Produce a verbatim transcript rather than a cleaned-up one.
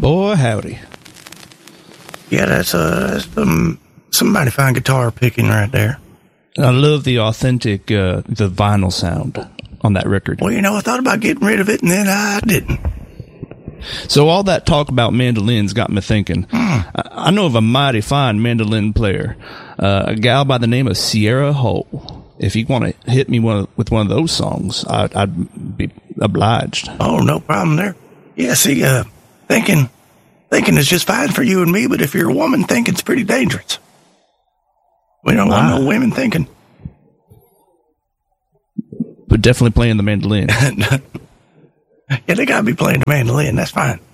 Boy, howdy. Yeah, that's, uh, that's some, some mighty fine guitar picking right there. I love the authentic, uh, the vinyl sound on that record. Well, you know, I thought about getting rid of it, and then I didn't. So all that talk about mandolins got me thinking. Hmm. I, I know of a mighty fine mandolin player, uh, a gal by the name of Sierra Hull. If you want to hit me one of, with one of those songs, I'd, I'd be obliged. Oh, no problem there. Yeah, see, uh, thinking, thinking is just fine for you and me, but if you're a woman, thinking's pretty dangerous. We don't want Ah. no women thinking. But definitely playing the mandolin. Yeah, they gotta be playing the mandolin. That's fine.